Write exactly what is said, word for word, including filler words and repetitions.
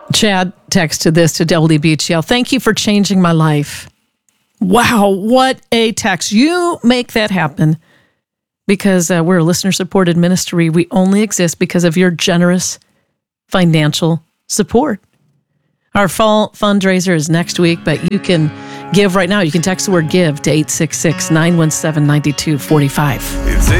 Chad texted this to W D B H L. Thank you for changing my life. Wow, what a text. You make that happen because uh, we're a listener-supported ministry. We only exist because of your generous financial support. Our fall fundraiser is next week, but you can give right now. You can text the word GIVE to eight six six, nine one seven, nine two four five.